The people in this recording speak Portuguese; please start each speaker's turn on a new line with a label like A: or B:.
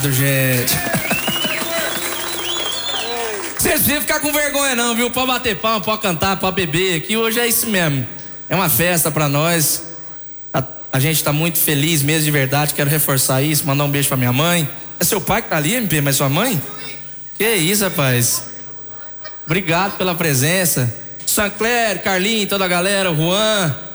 A: Obrigado, gente. Vocês precisam ficar com vergonha não, viu? Pode bater palma, pode cantar, pode beber. Aqui hoje é isso mesmo. É uma festa pra nós. A gente tá muito feliz mesmo, de verdade. Quero reforçar isso, mandar um beijo pra minha mãe. É seu pai que tá ali, MP, mas sua mãe? Que isso, rapaz. Obrigado pela presença. Sancler, Carlinhos, toda a galera, o Juan.